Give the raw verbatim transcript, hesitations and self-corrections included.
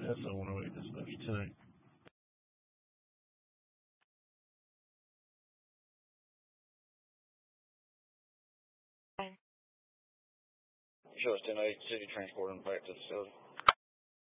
S O one oh eight dispatch tonight. Show us ten eight City Transport and back to the facility.